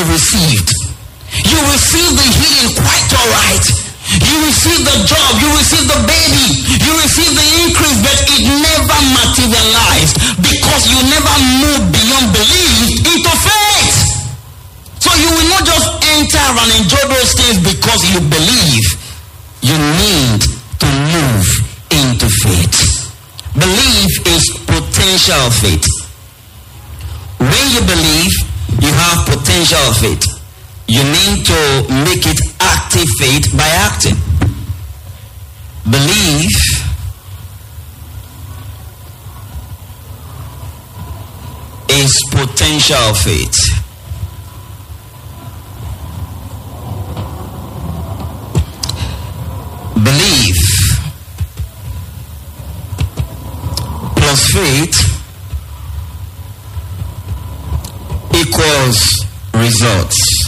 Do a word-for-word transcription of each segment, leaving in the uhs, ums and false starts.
you received. You received the healing quite all right. You received the job, you received the baby, you received the increase, but it never materialized because you never moved beyond belief into faith. So you will not just enter and enjoy those things because you believe. You need to move into faith. Belief is potential faith. When you believe, you have potential faith. You need to make it active faith by acting. Belief is potential faith. Belief plus faith equals results.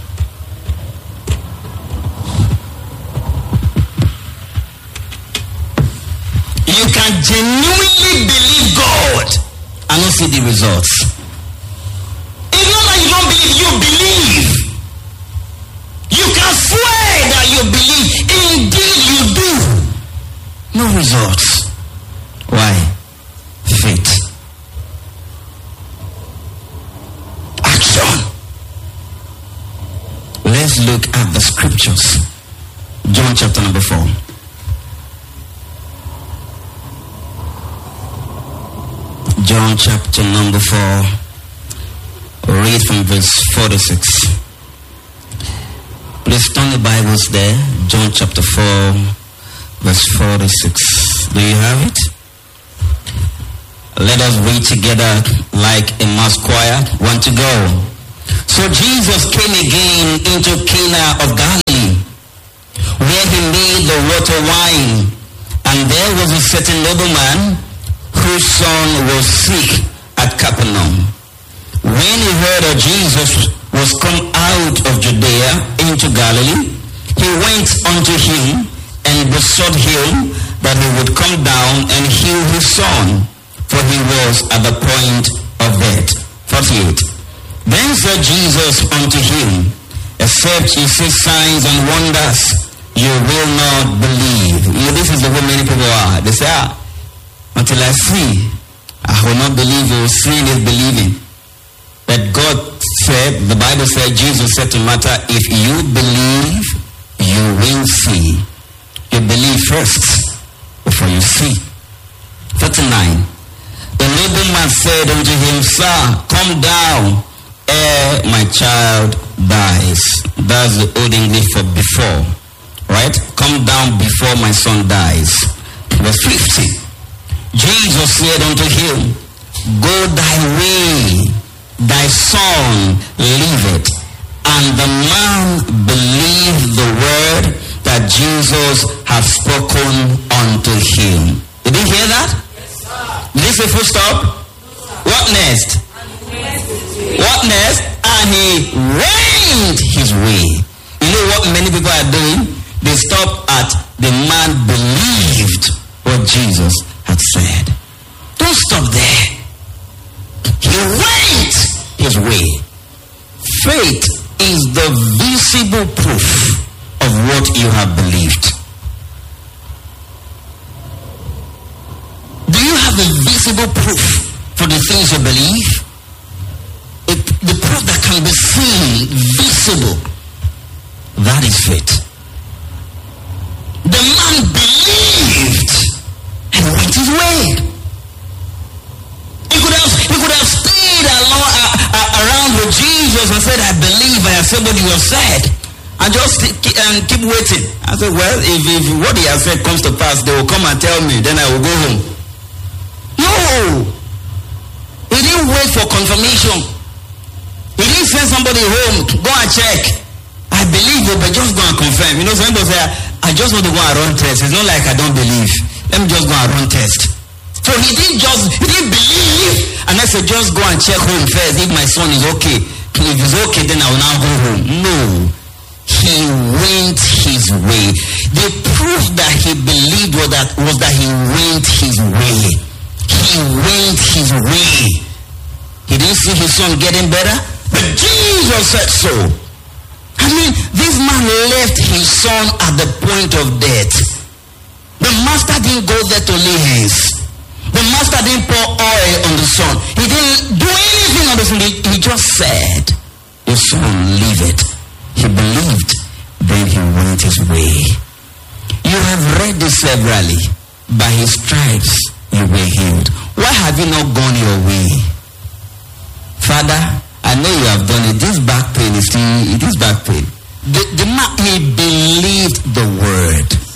You can genuinely believe God and not see the results. It's not that you don't believe, you believe. You can swear that you believe. Indeed you do. No results. Why? Faith. Action. Let's look at the scriptures. John chapter number four. John chapter number four. Read from verse forty-six. Please turn the Bibles there. John chapter four, verse forty-six. Do you have it? Let us read together like a mass choir. Want to go? So Jesus came again into Cana of Galilee, where he made the water wine. And there was a certain nobleman whose son was sick at Capernaum. When he heard that Jesus was come out of Judea into Galilee, he went unto him and besought him that he would come down and heal his son, for he was at the point of death. forty-eight. Then said Jesus unto him, except you see signs and wonders, you will not believe. You know, this is the way many people are. They say, ah, until I see, I will not believe. You. Seeing is believing. But God said, the Bible said, Jesus said to Martha, if you believe, you will see. You believe first before you see. thirty-nine. The nobleman said unto him, Sir, come down ere my child dies. That's the old English for before. Right? Come down before my son dies. Verse fifty. Jesus said unto him, go thy way, thy son liveth. And the man believed the word that Jesus had spoken unto him. Did you hear that? Yes, sir. Did he say full stop? No, what next? What next? And he went his way. You know what many people are doing? They stop at the man believed what Jesus had said. Don't stop there. He went his way. Faith is the visible proof of what you have believed. Do you have a visible proof for the things you believe? It, the proof that can be seen, visible. That is faith. The man believed and went his way. He could have, he could have stayed along, uh, uh, around with Jesus and said, I believe I have said what you have said. And just keep, um, keep waiting. I said, well, if, if what he has said comes to pass, they will come and tell me, then I will go home. No. He didn't wait for confirmation. He didn't send somebody home, go and check. I believe you, but just go and confirm. You know, some people say, I just want to go and run test. It's not like I don't believe. Let me just go and run test. So he didn't just, he didn't believe. And I said, just go and check home first if my son is okay. If he's okay, then I will now go home. No. He went his way. The proof that he believed was that, was that he went his way. He went his way. He didn't see his son getting better, but Jesus said so. I mean, this man left his son at the point of death. The master didn't go there to lay hands. The master didn't pour oil on the son. He didn't do anything on the son. He, he just said, your son, leave it. He believed. Then he went his way. You have read this severally. By his stripes you were healed. Why have you not gone your way? Father, I know you have done it. This back pain is still, it is back pain. The, the man, he believed the word.